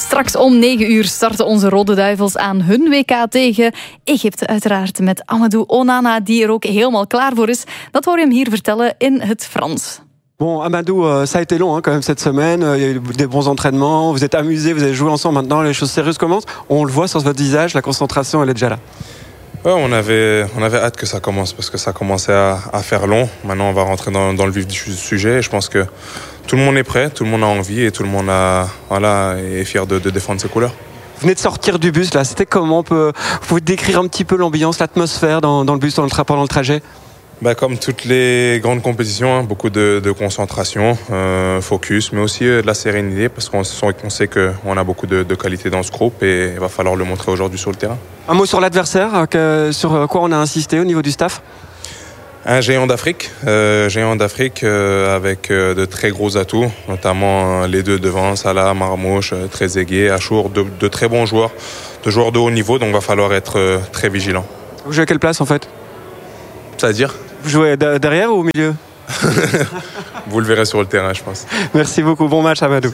Straks om 9 uur starten onze Rode Duivels aan hun WK tegen Egypte. Uiteraard met Amadou Onana, die er ook helemaal klaar voor is. Dat hoor je hem hier vertellen in het Frans. Bon, Amadou, ça a été long quand même cette semaine. Il y a eu des bons entraînements, vous êtes amusés, vous avez joué ensemble. Maintenant, les choses sérieuses commencent. On le voit sur votre visage, la concentration, elle est déjà là. Ouais, on avait hâte que ça commence parce que ça commençait à faire long. Maintenant, on va rentrer dans le vif du sujet. Et je pense que tout le monde est prêt, tout le monde a envie et tout le monde est fier de défendre ses couleurs. Vous venez de sortir du bus, là. C'était comment? Vous pouvez décrire un petit peu l'ambiance, l'atmosphère dans le bus, pendant le trajet? Comme toutes les grandes compétitions, beaucoup de concentration, focus, mais aussi de la sérénité parce qu'on sait qu'on a beaucoup de qualité dans ce groupe et il va falloir le montrer aujourd'hui sur le terrain. Un mot sur l'adversaire, sur quoi on a insisté au niveau du staff? Un géant d'Afrique avec de très gros atouts, notamment les deux devant, Salah, Marmouche, Trezeguet, Achour, de très bons joueurs, de joueurs de haut niveau, donc il va falloir être très vigilant. Vous jouez à quelle place en fait? C'est-à-dire? Vous jouez derrière ou au milieu? Vous le verrez sur le terrain, je pense. Merci beaucoup, bon match Amadou.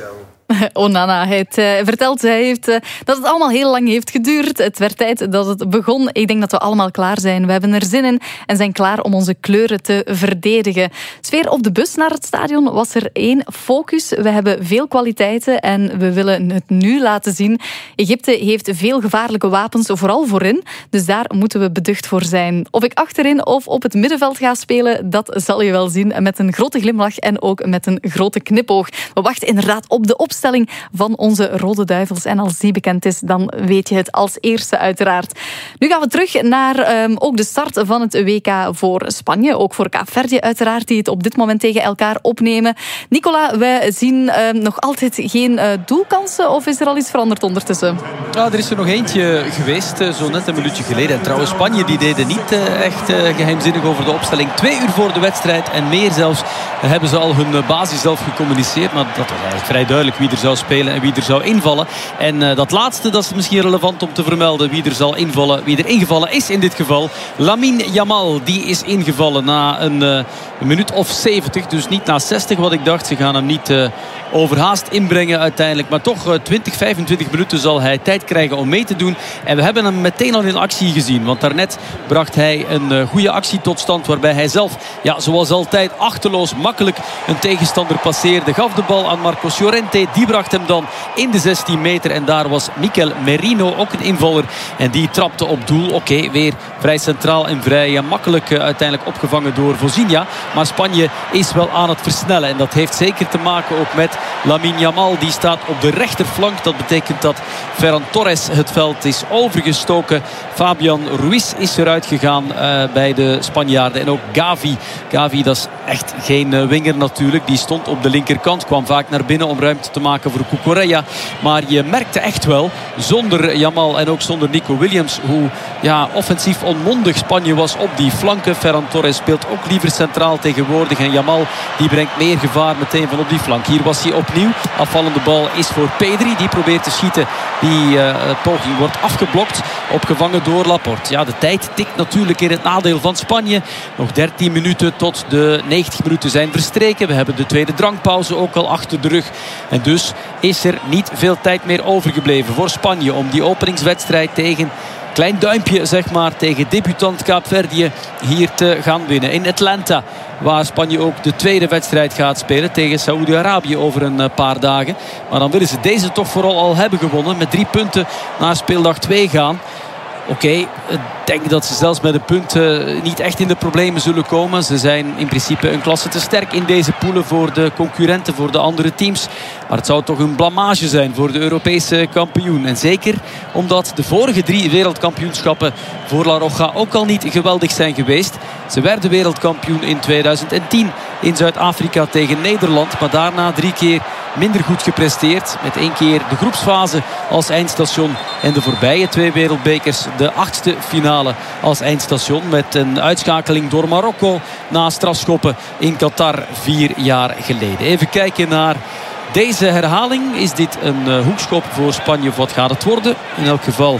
Onana, hij vertelt dat het allemaal heel lang heeft geduurd. Het werd tijd dat het begon. Ik denk dat we allemaal klaar zijn. We hebben er zin in en zijn klaar om onze kleuren te verdedigen. Sfeer op de bus naar het stadion was er één focus. We hebben veel kwaliteiten en we willen het nu laten zien. Egypte heeft veel gevaarlijke wapens, vooral voorin. Dus daar moeten we beducht voor zijn. Of ik achterin of op het middenveld ga spelen, dat zal je wel zien. Met een grote glimlach en ook met een grote knipoog. We wachten inderdaad op de opstelling van onze Rode Duivels. En als die bekend is, dan weet je het als eerste uiteraard. Nu gaan we terug naar ook de start van het WK voor Spanje. Ook voor Kaapverdië uiteraard, die het op dit moment tegen elkaar opnemen. Nicola, wij zien nog altijd geen doelkansen, of is er al iets veranderd ondertussen? Ja, er is er nog eentje geweest, zo net een minuutje geleden. En trouwens, Spanje die deden niet echt geheimzinnig over de opstelling. 2 uur voor de wedstrijd en meer zelfs hebben ze al hun basis zelf gecommuniceerd. Maar dat was eigenlijk vrij duidelijk wie er zou spelen en wie er zou invallen. En dat laatste, dat is misschien relevant om te vermelden. Wie er zal invallen, wie er ingevallen is in dit geval. Lamine Yamal, die is ingevallen na een minuut of 70. Dus niet na 60 wat ik dacht. Ze gaan hem niet overhaast inbrengen uiteindelijk. Maar toch 20-25 minuten zal hij tijd krijgen om mee te doen. En we hebben hem meteen al in actie gezien. Want daarnet bracht hij een goede actie tot stand. Waarbij hij zelf, ja, zoals altijd, achterloos makkelijk een tegenstander passeerde. Gaf de bal aan Marcos Llorente. Die bracht hem dan in de 16 meter. En daar was Mikel Merino, ook een invaller. En die trapte op doel. Oké, weer vrij centraal en vrij makkelijk uiteindelijk opgevangen door Vozinha. Maar Spanje is wel aan het versnellen. En dat heeft zeker te maken ook met Lamine Yamal. Die staat op de rechterflank. Dat betekent dat Ferran Torres het veld is overgestoken. Fabian Ruiz is eruit gegaan bij de Spanjaarden. En ook Gavi. Gavi, dat is echt geen winger natuurlijk. Die stond op de linkerkant. Kwam vaak naar binnen om ruimte te maken voor Cucurella. Maar je merkte echt wel, zonder Yamal en ook zonder Nico Williams, hoe offensief onmondig Spanje was op die flanken. Ferran Torres speelt ook liever centraal tegenwoordig. En Yamal die brengt meer gevaar meteen van op die flank. Hier was hij opnieuw. Afvallende bal is voor Pedri. Die probeert te schieten. Die poging wordt afgeblokt. Opgevangen door Laporte. Ja, de tijd tikt natuurlijk in het nadeel van Spanje. Nog 13 minuten tot de 90 minuten zijn verstreken. We hebben de tweede drankpauze ook al achter de rug. En dus is er niet veel tijd meer overgebleven voor Spanje om die openingswedstrijd tegen, klein duimpje zeg maar, tegen debutant Kaapverdië hier te gaan winnen. In Atlanta, waar Spanje ook de tweede wedstrijd gaat spelen tegen Saoedi-Arabië over een paar dagen. Maar dan willen ze deze toch vooral al hebben gewonnen. Met 3 punten naar speeldag 2 gaan. Oké, ik denk dat ze zelfs met een punt niet echt in de problemen zullen komen. Ze zijn in principe een klasse te sterk in deze poelen voor de concurrenten, voor de andere teams. Maar het zou toch een blamage zijn voor de Europese kampioen. En zeker omdat de vorige 3 wereldkampioenschappen voor La Roja ook al niet geweldig zijn geweest. Ze werden wereldkampioen in 2010 in Zuid-Afrika tegen Nederland. Maar daarna 3 keer minder goed gepresteerd. Met 1 keer de groepsfase als eindstation. En de voorbije 2 wereldbekers de 8e finale als eindstation. Met een uitschakeling door Marokko na strafschoppen in Qatar 4 jaar geleden. Even kijken naar deze herhaling. Is dit een hoekschop voor Spanje of wat gaat het worden? In elk geval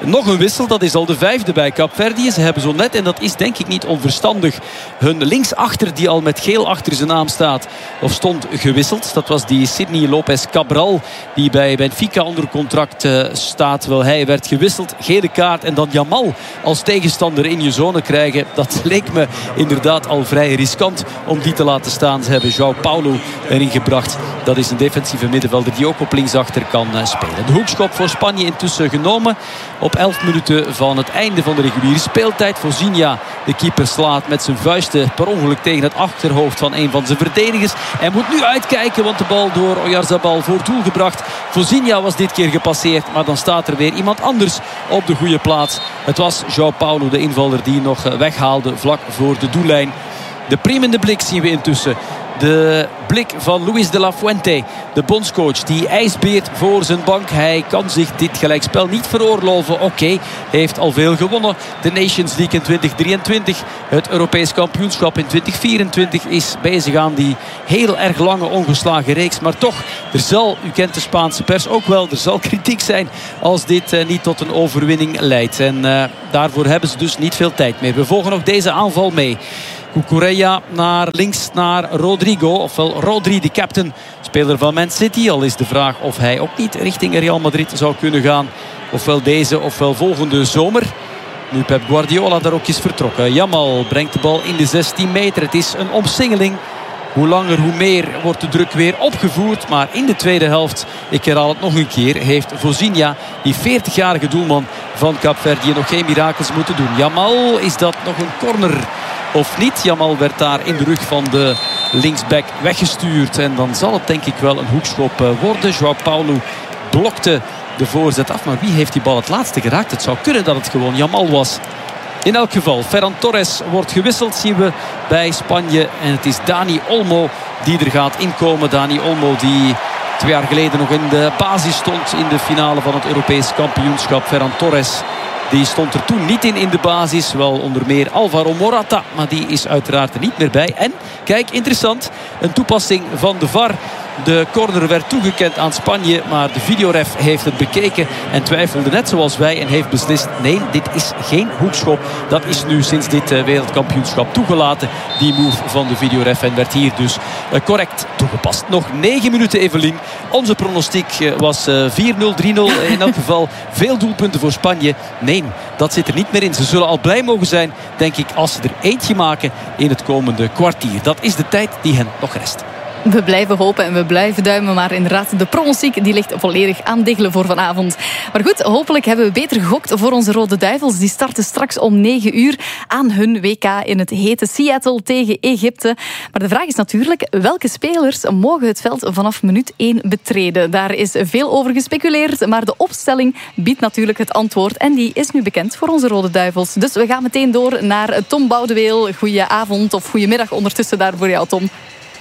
nog een wissel. Dat is al de 5e bij Kaapverdië. Ze hebben zo net, en dat is denk ik niet onverstandig, hun linksachter die al met geel achter zijn naam staat of stond gewisseld. Dat was die Sidney Lopez Cabral die bij Benfica onder contract staat. Wel, hij werd gewisseld. Gele kaart en dan Jamal als tegenstander in je zone krijgen. Dat leek me inderdaad al vrij riskant om die te laten staan. Ze hebben João Paulo erin gebracht. Dat is een defensieve middenvelder die ook op linksachter kan spelen. De hoekschop voor Spanje intussen genomen. Op 11 minuten van het einde van de reguliere speeltijd. Fosinha, de keeper, slaat met zijn vuisten per ongeluk tegen het achterhoofd van een van zijn verdedigers. Hij moet nu uitkijken, want de bal door Oyarzabal voor doel gebracht. Fosinha was dit keer gepasseerd, maar dan staat er weer iemand anders op de goede plaats. Het was João Paulo, de invaller, die nog weghaalde vlak voor de doellijn. De priemende blik zien we intussen. De blik van Luis de la Fuente, de bondscoach, die ijsbeert voor zijn bank. Hij kan zich dit gelijkspel niet veroorloven. Oké, heeft al veel gewonnen. De Nations League in 2023. Het Europees kampioenschap in 2024 is bezig aan die heel erg lange ongeslagen reeks. Maar toch, er zal, u kent de Spaanse pers ook wel, er zal kritiek zijn als dit niet tot een overwinning leidt. En daarvoor hebben ze dus niet veel tijd meer. We volgen nog deze aanval mee. Cucurella naar links naar Rodrigo. Ofwel Rodri, de captain, speler van Man City. Al is de vraag of hij ook niet richting Real Madrid zou kunnen gaan. Ofwel deze ofwel volgende zomer. Nu Pep Guardiola daar ook is vertrokken. Jamal brengt de bal in de 16 meter. Het is een omsingeling. Hoe langer hoe meer wordt de druk weer opgevoerd. Maar in de tweede helft, ik herhaal het nog een keer, heeft Fosinha, die 40-jarige doelman van Kaapverdië, nog geen mirakels moeten doen. Jamal, is dat nog een corner of niet? Jamal werd daar in de rug van de linksback weggestuurd. En dan zal het denk ik wel een hoekschop worden. João Paulo blokte de voorzet af. Maar wie heeft die bal het laatste geraakt? Het zou kunnen dat het gewoon Jamal was. In elk geval, Ferran Torres wordt gewisseld, zien we bij Spanje. En het is Dani Olmo die er gaat inkomen. Dani Olmo die 2 jaar geleden nog in de basis stond in de finale van het Europees kampioenschap. Ferran Torres, die stond er toen niet in de basis. Wel onder meer Alvaro Morata, maar die is uiteraard er niet meer bij. En, kijk, interessant, een toepassing van de VAR. De corner werd toegekend aan Spanje, maar de videoref heeft het bekeken en twijfelde net zoals wij en heeft beslist: nee, dit is geen hoekschop. Dat is nu sinds dit wereldkampioenschap toegelaten, die move van de videoref, en werd hier dus correct toegepast. Nog 9 minuten, Evelien. Onze pronostiek was 4-0, 3-0. In elk geval veel doelpunten voor Spanje. Nee, dat zit er niet meer in. Ze zullen al blij mogen zijn, denk ik, als ze er eentje maken in het komende kwartier. Dat is de tijd die hen nog rest. We blijven hopen en we blijven duimen. Maar inderdaad, de pronostiek die ligt volledig aan diggelen voor vanavond. Maar goed, hopelijk hebben we beter gegokt voor onze Rode Duivels. Die starten straks om 9 uur aan hun WK in het hete Seattle tegen Egypte. Maar de vraag is natuurlijk, welke spelers mogen het veld vanaf minuut 1 betreden? Daar is veel over gespeculeerd, maar de opstelling biedt natuurlijk het antwoord. En die is nu bekend voor onze Rode Duivels. Dus we gaan meteen door naar Tom Boudeweel. Goedenavond of goedemiddag ondertussen daar voor jou, Tom.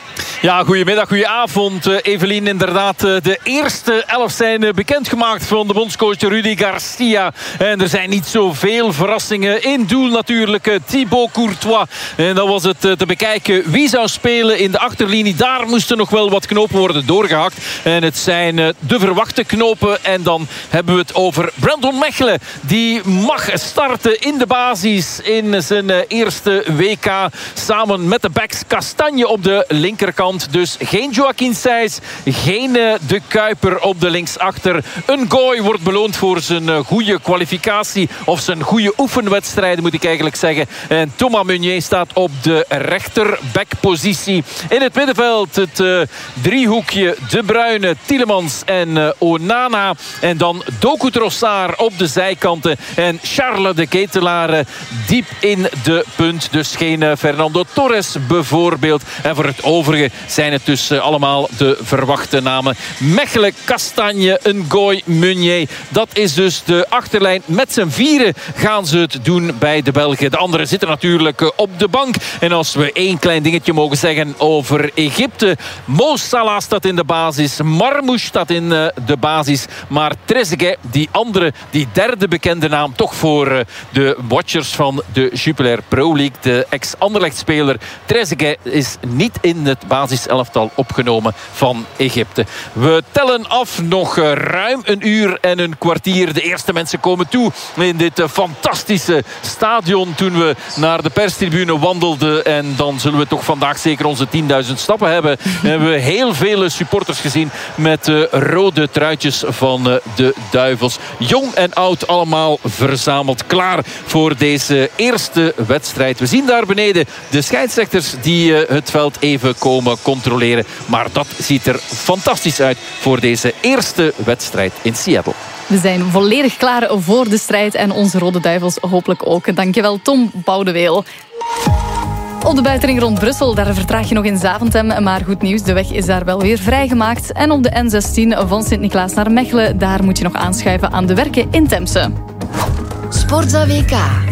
Ja, goedemiddag, goedenavond Evelien. Inderdaad, de eerste 11 zijn bekendgemaakt van de bondscoach Rudy Garcia. En er zijn niet zoveel verrassingen. In doel natuurlijk Thibaut Courtois. En dan was het te bekijken wie zou spelen in de achterlinie. Daar moesten nog wel wat knopen worden doorgehakt. En het zijn de verwachte knopen. En dan hebben we het over Brandon Mechelen. Die mag starten in de basis in zijn eerste WK. Samen met de backs Kastanje op de linkerkant. Dus geen Joaquin Saiz, geen De Kuiper op de linksachter. Een Gooi wordt beloond voor zijn goede kwalificatie. Of zijn goede oefenwedstrijden, moet ik eigenlijk zeggen. En Thomas Meunier staat op de rechterbackpositie. In het middenveld het driehoekje De Bruyne, Tielemans en Onana. En dan Doku Trossard op de zijkanten. En Charles de Ketelaere diep in de punt. Dus geen Fernando Torres bijvoorbeeld. En voor het overige zijn het dus allemaal de verwachte namen. Mechelen, Kastanje, Ngoy, Meunier. Dat is dus de achterlijn. Met z'n vieren gaan ze het doen bij de Belgen. De anderen zitten natuurlijk op de bank. En als we één klein dingetje mogen zeggen over Egypte. Mo Salah staat in de basis. Marmouche staat in de basis. Maar Trezeguet, die derde bekende naam, toch voor de watchers van de Jupiler Pro League. De ex-Anderlecht-speler Trezeguet is niet in het basis basiselftal opgenomen van Egypte. We tellen af nog ruim een uur en een kwartier. De eerste mensen komen toe in dit fantastische stadion toen we naar de perstribune wandelden. En dan zullen we toch vandaag zeker onze 10.000 stappen hebben. We hebben heel veel supporters gezien met rode truitjes van de Duivels. Jong en oud allemaal verzameld. Klaar voor deze eerste wedstrijd. We zien daar beneden de scheidsrechters die het veld even komen controleren. Maar dat ziet er fantastisch uit voor deze eerste wedstrijd in Seattle. We zijn volledig klaar voor de strijd en onze Rode Duivels hopelijk ook. Dankjewel Tom Boudeweel. Op de buitenring rond Brussel, daar vertraag je nog in Zaventem. Maar goed nieuws, de weg is daar wel weer vrijgemaakt. En op de N16 van Sint-Niklaas naar Mechelen, daar moet je nog aanschuiven aan de werken in Temse. Sportza WK.